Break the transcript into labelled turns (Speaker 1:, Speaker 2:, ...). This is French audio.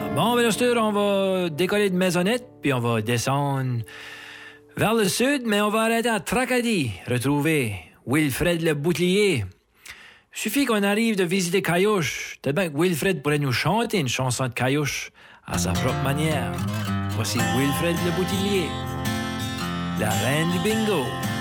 Speaker 1: Bon, bien sûr, on va décoller de Maisonnette, puis on va descendre vers le sud, mais on va arrêter à Tracadie, retrouver Wilfred le Bouclier. Suffit qu'on arrive de visiter Caillouche. Peut-être bien que Wilfred pourrait nous chanter une chanson de Caillouche à sa propre manière. Voici Wilfred le Bouclier, la reine du bingo.